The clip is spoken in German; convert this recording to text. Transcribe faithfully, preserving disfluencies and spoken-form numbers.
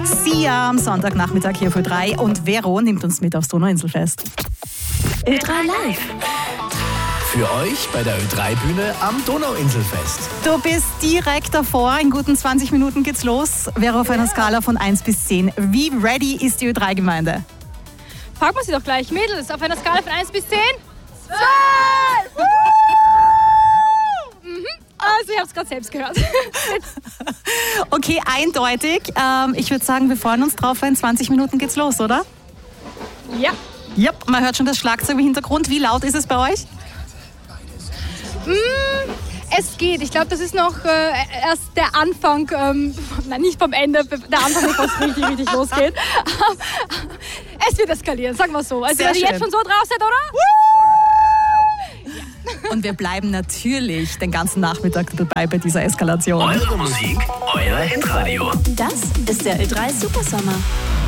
Sia am Sonntagnachmittag hier für drei und Vero nimmt uns mit aufs Donauinselfest. Ö drei Live. Für euch bei der Ö drei Bühne am Donauinselfest. Du bist direkt davor, in guten zwanzig Minuten geht's los. Vero, auf einer Skala von eins bis zehn. Wie ready ist die Ö drei Gemeinde? Fragen wir sie doch gleich. Mädels, auf einer Skala von eins bis zehn? zwölf! mhm. Also, ich habe es gerade selbst gehört. Okay, eindeutig. Ähm, ich würde sagen, wir freuen uns drauf, weil in zwanzig Minuten geht's los, oder? Ja. Ja, man hört schon das Schlagzeug im Hintergrund. Wie laut ist es bei euch? Mm, es geht. Ich glaube, das ist noch äh, erst der Anfang. Ähm, nein, nicht vom Ende. Der Anfang, bevor es richtig, richtig losgeht. Es wird eskalieren, sagen wir so. Also, Sehr wenn ihr schön. jetzt schon so drauf seid, oder? Und wir bleiben natürlich den ganzen Nachmittag dabei bei dieser Eskalation. Eure Musik, euer Hitradio. Das ist der Ö drei Supersommer.